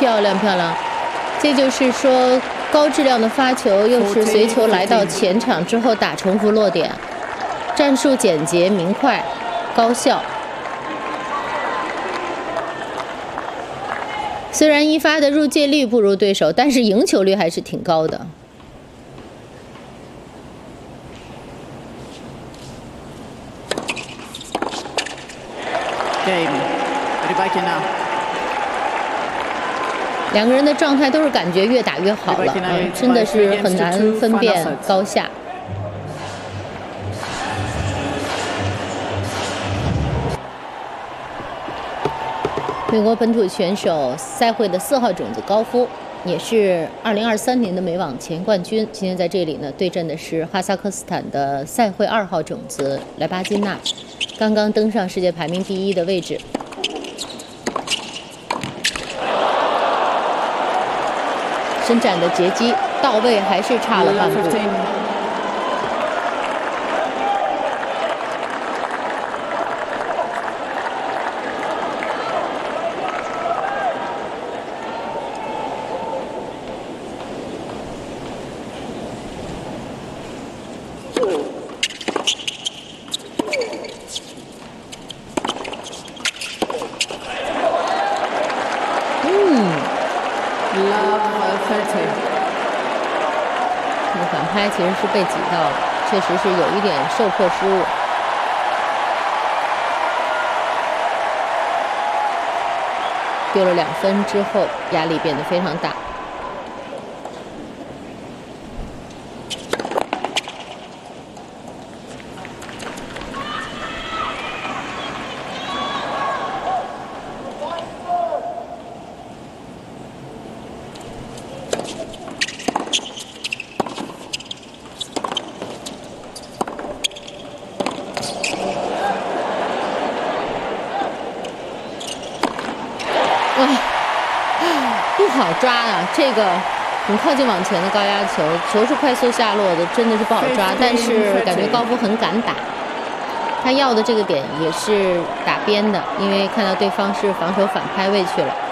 漂亮漂亮！这就是说，高质量的发球，又是随球来到前场之后打重复落点，战术简洁明快，高效。虽然一发的入界率不如对手，但是赢球率还是挺高的。两个人的状态都是感觉越打越好了，真的是很难分辨高下。美国本土选手赛会的4号种子高夫，也是2023年的美网前冠军。今天在这里呢，对阵的是哈萨克斯坦的赛会2号种子莱巴金娜，刚刚登上世界排名第1的位置。伸展的截击到位，还是差了半步。这个反拍其实是被挤到了，确实是有一点受迫失误。丢了2分之后，压力变得非常大。不好抓啊！这个很靠近网前的高压球，球是快速下落的，真的是不好抓。但是感觉高夫很敢打，他要的这个点也是打边的，因为看到对方是防守反拍位去了。